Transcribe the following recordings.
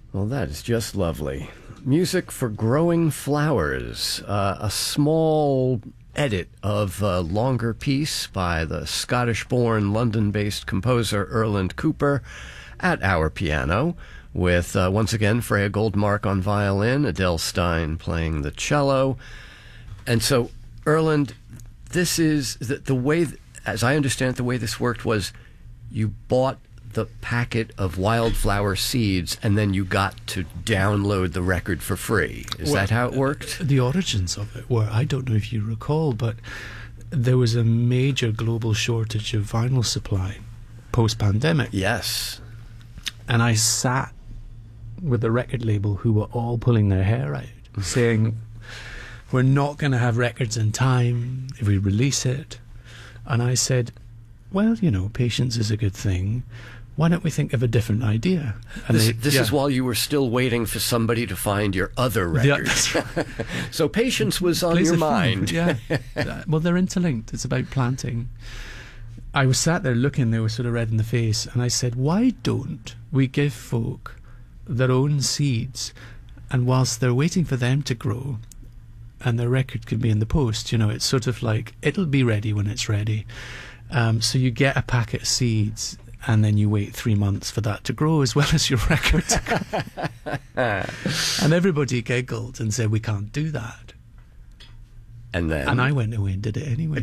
Well, that is just lovely. Music for Growing Flowers, a small edit of a longer piece by the Scottish-born, London-based composer Erland Cooper at our piano, with, once again, Freya Goldmark on violin, Adele Stein playing the cello. And so, Erland, this is the way, as I understand it, the way this worked was you bought the packet of wildflower seeds and then you got to download the record for free. Is that how it worked? The origins of it were, I don't know if you recall, but there was a major global shortage of vinyl supply post-pandemic. Yes. And I sat with the record label who were all pulling their hair out, saying, we're not going to have records in time if we release it. And I said, well, you know, patience is a good thing. Why don't we think of a different idea? And this is while you were still waiting for somebody to find your other records. Yeah, that's right. So patience was on your mind. Yeah. Well, they're interlinked. It's about planting. I was sat there looking, they were sort of red in the face, and I said, why don't we give folk their own seeds, and whilst they're waiting for them to grow, and their record could be in the post, you know, it's sort of like, it'll be ready when it's ready. So you get a packet of seeds, and then you wait 3 months for that to grow as well as your record to grow. And everybody giggled and said, we can't do that. And I went away and did it anyway.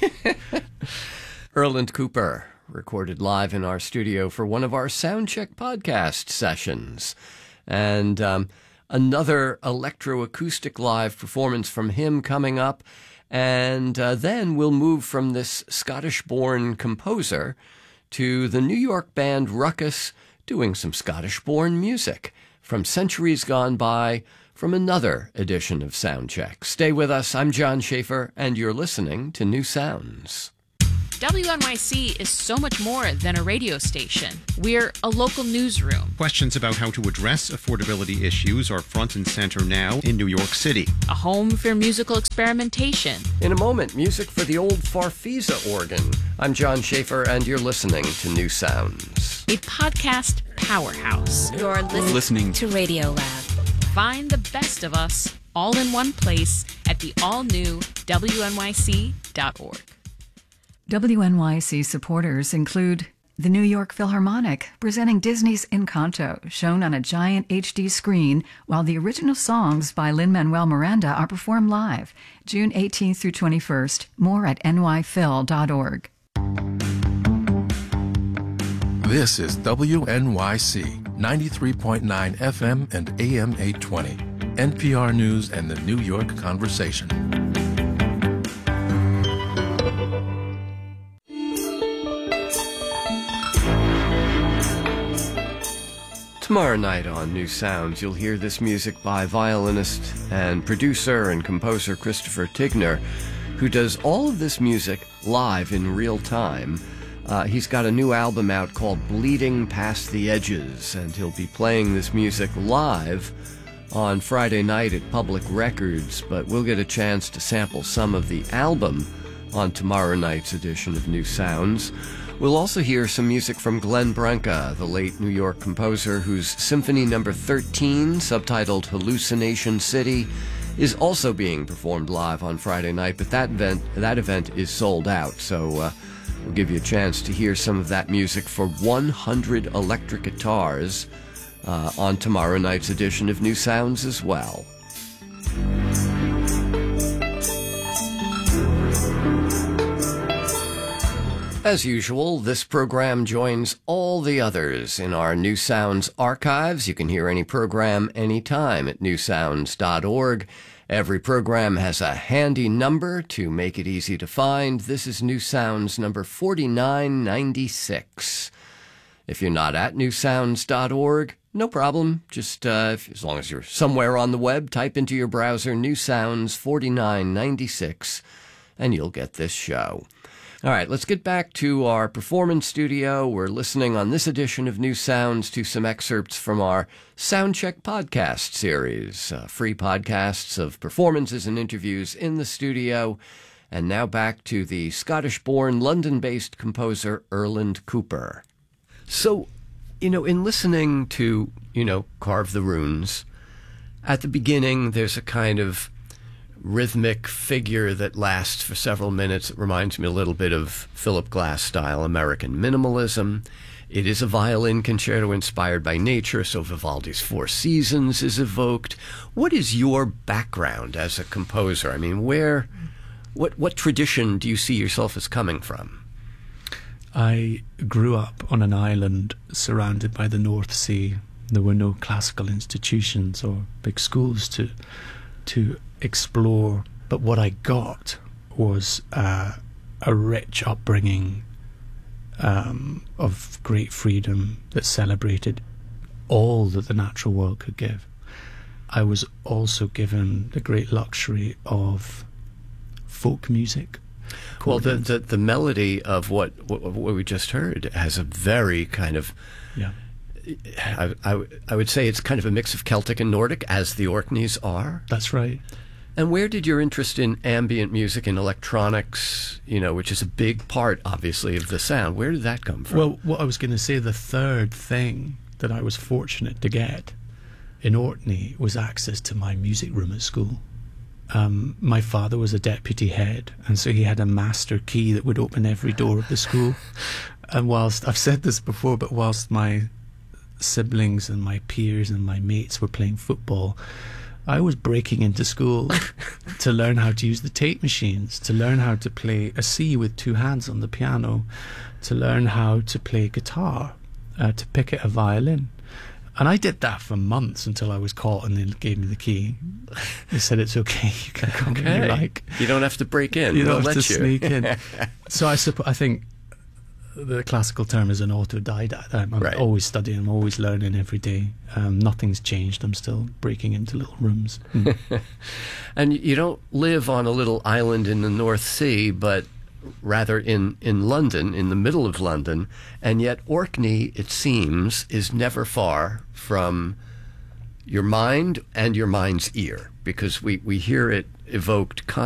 Erland Cooper, recorded live in our studio for one of our Soundcheck podcast sessions. And another electroacoustic live performance from him coming up. And then we'll move from this Scottish-born composer to the New York band Ruckus doing some Scottish-born music from centuries gone by from another edition of Soundcheck. Stay with us. I'm John Schaefer, and you're listening to New Sounds. WNYC is so much more than a radio station. We're a local newsroom. Questions about how to address affordability issues are front and center now in New York City. A home for musical experimentation. In a moment, music for the old Farfisa organ. I'm John Schaefer, and you're listening to New Sounds. A podcast powerhouse. You're listening to Radio Lab. Find the best of us all in one place at the all-new WNYC.org. WNYC supporters include the New York Philharmonic, presenting Disney's Encanto, shown on a giant HD screen, while the original songs by Lin-Manuel Miranda are performed live, June 18th through 21st. More at nyphil.org. This is WNYC, 93.9 FM and AM 820, NPR News and the New York Conversation. Tomorrow night on New Sounds, you'll hear this music by violinist and producer and composer Christopher Tigner, who does all of this music live in real time. He's got a new album out called Bleeding Past the Edges, and he'll be playing this music live on Friday night at Public Records, but we'll get a chance to sample some of the album on tomorrow night's edition of New Sounds. We'll also hear some music from Glenn Branca, the late New York composer whose Symphony No. 13, subtitled Hallucination City, is also being performed live on Friday night, but that event is sold out, so we'll give you a chance to hear some of that music for 100 electric guitars on tomorrow night's edition of New Sounds as well. As usual, this program joins all the others in our New Sounds archives. You can hear any program anytime at newsounds.org. Every program has a handy number to make it easy to find. This is New Sounds number 4996. If you're not at newsounds.org, no problem. Just as long as you're somewhere on the web, type into your browser New Sounds 4996, and you'll get this show. All right, let's get back to our performance studio. We're listening on this edition of New Sounds to some excerpts from our Soundcheck podcast series, free podcasts of performances and interviews in the studio. And now back to the Scottish-born, London-based composer Erland Cooper. So, in listening to carve the runes. At the beginning, there's a kind of rhythmic figure that lasts for several minutes. It reminds me a little bit of Philip Glass style American minimalism. It is a violin concerto inspired by nature, so Vivaldi's Four Seasons is evoked. What is your background as a composer? I mean, what tradition do you see yourself as coming from? I grew up on an island surrounded by the North Sea. There were no classical institutions or big schools to explore, but what I got was a rich upbringing of great freedom that celebrated all that the natural world could give. I was also given the great luxury of folk music. Well, the melody of what we just heard has a very kind of, I would say it's kind of a mix of Celtic and Nordic, as the Orkneys are. That's right. And where did your interest in ambient music and electronics, which is a big part, obviously, of the sound, where did that come from? Well, what I was going to say, the third thing that I was fortunate to get in Orkney was access to my music room at school. My father was a deputy head, and so he had a master key that would open every door of the school. And whilst, I've said this before, but whilst my siblings and my peers and my mates were playing football, I was breaking into school to learn how to use the tape machines, to learn how to play a C with two hands on the piano, to learn how to play guitar, to pick at a violin. And I did that for months until I was caught and they gave me the key. They said, it's okay, you can come when you like. You don't have to break in. You don't They'll have to sneak in. So I think the classical term is an autodidact. I'm always studying, I'm always learning every day. Nothing's changed. I'm still breaking into little rooms. And you don't live on a little island in the North Sea, but rather in London, in the middle of London, and yet Orkney, it seems, is never far from your mind and your mind's ear, because we hear it evoked